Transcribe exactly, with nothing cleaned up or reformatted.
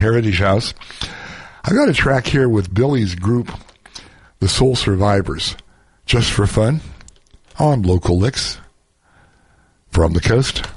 Heritage House. I got a track here with Billy's group, the Soul Survivors, just for fun, on Local Licks from the coast.